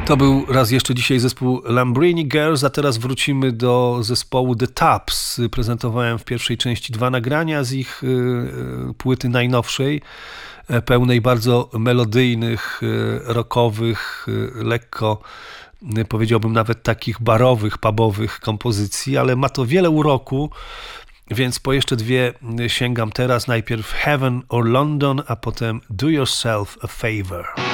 To był raz jeszcze dzisiaj zespół Lambrini Girls, a teraz wrócimy do zespołu The Taps. Prezentowałem w pierwszej części 2 nagrania z ich płyty najnowszej, pełnej bardzo melodyjnych, rockowych, lekko, powiedziałbym nawet takich barowych, pubowych kompozycji, ale ma to wiele uroku, więc po jeszcze 2 sięgam teraz. Najpierw Heaven or London, a potem Do Yourself a Favor.